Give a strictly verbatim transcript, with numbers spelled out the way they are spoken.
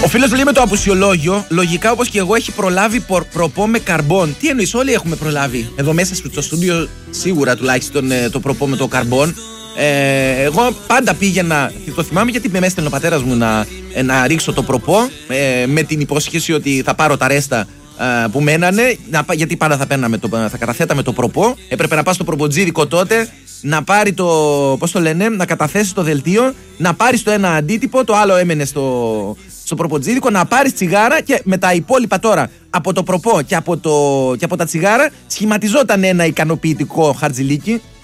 Ο φίλος λέει με το απουσιολόγιο, λογικά όπως και εγώ έχει προλάβει προ, προπό με καρμπόν. Τι εννοείς, όλοι έχουμε προλάβει. Εδώ μέσα στο στούντιο σίγουρα τουλάχιστον το προπό με το καρμπόν. Ε, εγώ πάντα πήγαινα, το θυμάμαι γιατί με έστελνε ο πατέρας μου να, να ρίξω το προπό ε, με την υπόσχεση ότι θα πάρω τα ρέστα ε, που μένανε, να, γιατί πάντα θα, παίρναμε το, θα καταθέταμε το προπό. Έπρεπε να πας στο προποτζίδικο τότε, να πάρει το, πώς το λένε, να καταθέσει το δελτίο, να πάρεις το ένα αντίτυπο, το άλλο έμενε στο, στο προποτζίδικο, να πάρεις τσιγάρα και με τα υπόλοιπα τώρα από το προπό και από, το, και από τα τσιγάρα σχηματιζόταν ένα ικανοποιητικό χαρτζηλίκι.